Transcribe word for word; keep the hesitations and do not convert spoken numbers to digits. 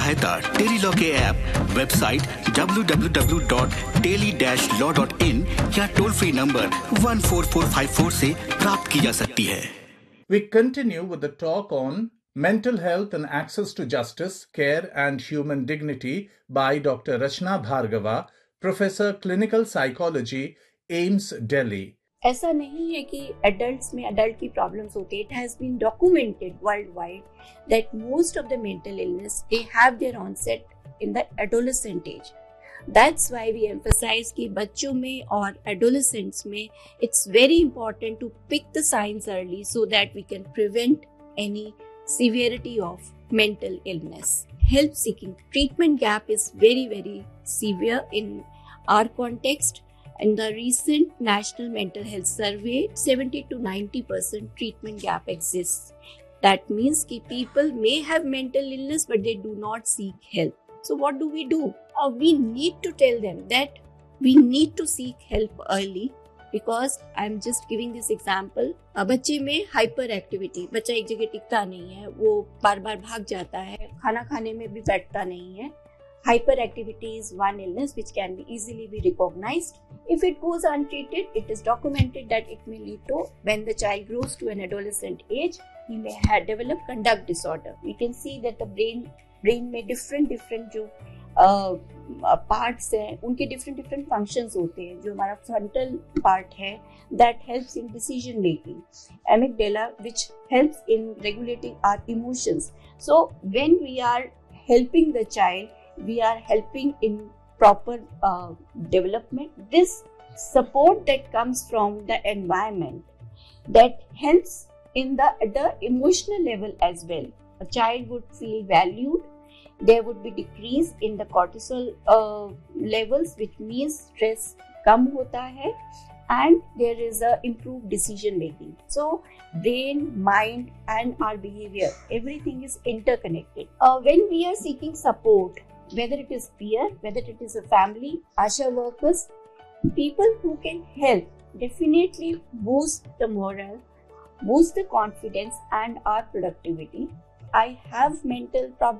सहायता tele law के app, website W W W dot tele dash law dot in या toll free number one four four five four से प्राप्त की जा सकती है। We continue with the talk on mental health and access to justice, care and human dignity by Doctor Rachna Bhargava, Professor Clinical Psychology, AIIMS, Delhi. ऐसा नहीं है कि एडल्ट्स में एडल्ट की प्रॉब्लम्स होती है. It has been documented world wide that most of the mental illness they have their onset in the adolescent as. That's why we emphasise कि बच्चों में और एडोलेसेंट्स में it's very important to pick the science early so that we can prevent any severity of mental illness. Help seeking treatment gap is very very severe in our context. In the recent National Mental Health Survey, seventy to ninety percent treatment gap exists. That means that people may have mental illness but they do not seek help. So what do we do? Uh, we need to tell them that we need to seek help early. Because I'm just giving this example. बच्चे में hyper activity, बच्चा एक जगह टिकता नहीं है, वो बार बार भाग जाता है, खाना खाने में भी बैठता नहीं है. Hyper activity is one illness which can be easily be recognized. If it goes untreated, it is documented that it may lead to, when the child grows to an adolescent age, he may have developed conduct disorder. We can see that the brain brain में different different जो parts हैं उनके different different functions होते हैं. जो हमारा frontal part है that helps in decision making, amygdala which helps in regulating our emotions. So when we are helping the child we are helping in proper development. This support that comes from the environment that helps in the at the emotional level as well. A child would feel valued. There would be decrease in the cortisol uh, levels, which means stress कम होता है, and there is a improved decision making. So brain, mind and our behavior, everything is interconnected. Uh, when we are seeking support, whether it is peer, whether it is a family, ASHA workers, people who can help definitely boost the morale, boost the confidence and our productivity. I have mental problems.